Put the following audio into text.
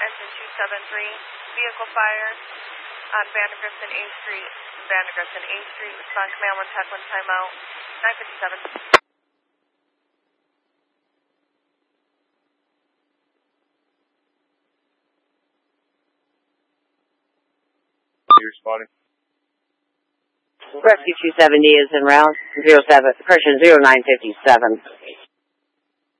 engine 273, vehicle fire on Vandergrift and A Street. Vandergrift and A Street, respond command 1 tech 1 timeout, 957. You're spotting. Rescue 270 is en route, 07, correction 0957.